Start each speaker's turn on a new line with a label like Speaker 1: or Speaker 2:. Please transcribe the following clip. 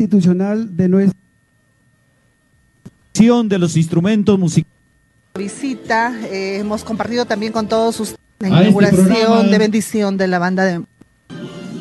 Speaker 1: institucional de nuestra
Speaker 2: de los instrumentos musicales.
Speaker 3: Visita, hemos compartido también con todos ustedes la inauguración de bendición de la banda de